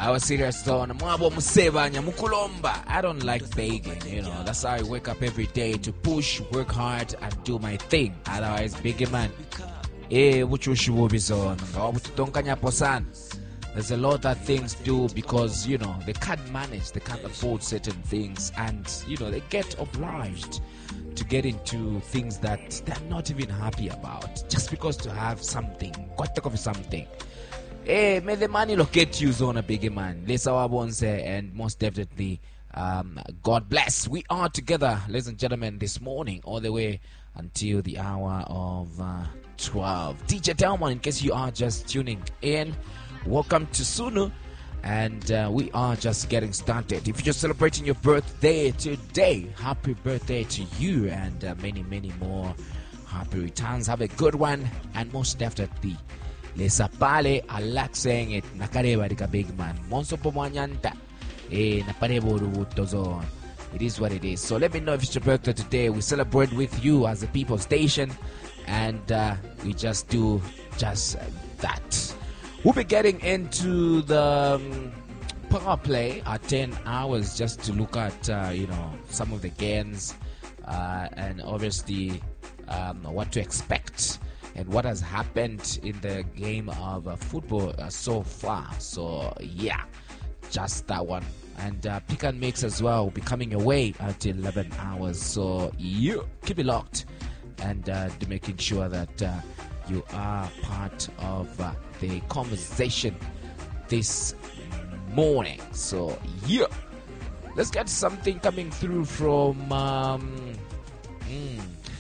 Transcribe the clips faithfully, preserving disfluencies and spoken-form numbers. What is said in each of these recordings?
I was serious though. Mwabo musebanya mukulomba. I don't like begging, you know. That's how I wake up every day to push, work hard, and do my thing. Otherwise, big man. Eh, wuchushu wobizon. Ngawabututonkanya posan. There's a lot that things do because, you know, they can't manage, they can't afford certain things, and, you know, they get obliged to get into things that they're not even happy about just because to have something. Got to have something. Hey, may the money locate you, Zona Biggie Man. Let's our bones, and most definitely, um, God bless. We are together, ladies and gentlemen, this morning, all the way until the hour of uh, twelve. D J Delmon, in case you are just tuning in, welcome to Sunu, and uh, we are just getting started. If you're just celebrating your birthday today, happy birthday to you, and uh, many, many more happy returns. Have a good one, and most definitely, Lesa pale, I like saying it, nakareba dika big man. Monso po mwanyanta, eh, naparebo rubutozon. It is what it is. So let me know if it's your birthday today. We celebrate with you as a people station, and uh, we just do just that. We'll be getting into the um, power play at ten hours just to look at, uh, you know, some of the games uh, and obviously um, what to expect and what has happened in the game of uh, football uh, so far. So, yeah, just that one. And uh, Pick and Mix as well will be coming your way at eleven hours. So, you keep it locked and uh, making sure that uh, you are part of uh, the conversation this morning. So, yeah, let's get something coming through from. Um, mm.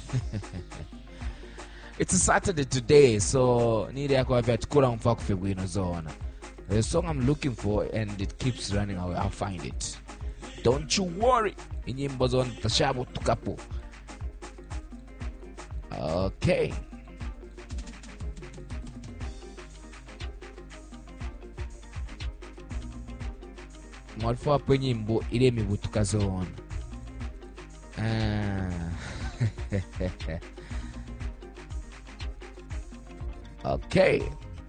It's a Saturday today, so need to go vet kurang fuck for wino zone. The song I'm looking for, and it keeps running away. I'll find it. Don't you worry. Inyimbo zone tashabu tukapo. Okay. Mwalfo hapo nyimbo ile mibutuka zone. Ah. Okay.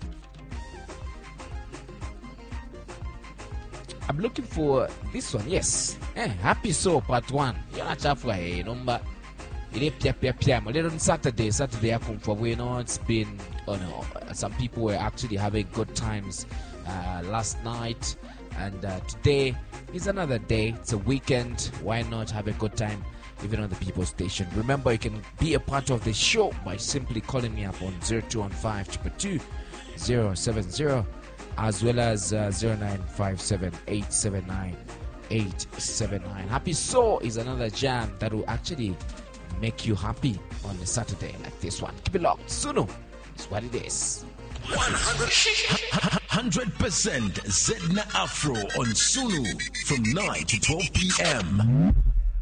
I'm looking for this one. Yes. Eh, Happy Soul Part One. You're not halfway, number. Little on Saturday, Saturday, you know, it's been, oh no, some people were actually having good times uh, last night, and uh, today is another day. It's a weekend. Why not have a good time, even on the People Station? Remember, you can be a part of the show by simply calling me up on zero two one five two two zero seven zero, as well as uh, zero nine five seven eight seven nine eight seven nine. Happy Soul is another jam that will actually make you happy on a Saturday like this one. Keep it locked. Sunu is what it is. one hundred percent Zedna Afro on Sunu from nine to twelve p.m.